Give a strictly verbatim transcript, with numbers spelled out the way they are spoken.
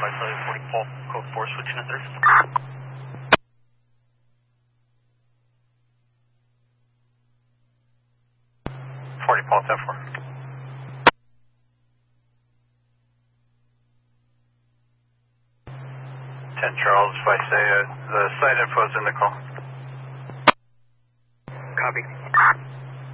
Vitality forty Paul, code four, switching to third. forty Paul, ten four. ten Charles, Vice, uh, the site info is in the call. Copy.